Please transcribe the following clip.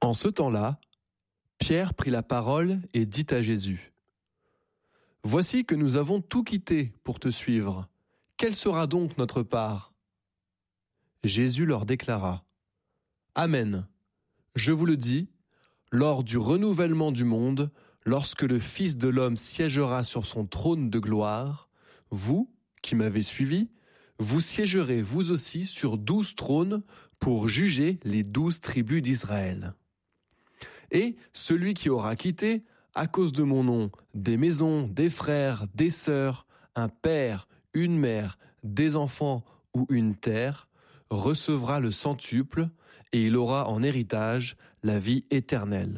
En ce temps-là, Pierre prit la parole et dit à Jésus : « Voici que nous avons tout quitté pour te suivre. Quelle sera donc notre part ? » Jésus leur déclara : « Amen. Je vous le dis, lors du renouvellement du monde, lorsque le Fils de l'homme siégera sur son trône de gloire, vous, qui m'avez suivi, vous siégerez vous aussi sur 12 trônes pour juger les 12 tribus d'Israël. Et celui qui aura quitté, à cause de mon nom, des maisons, des frères, des sœurs, un père, une mère, des enfants ou une terre, recevra le centuple et il aura en héritage la vie éternelle. »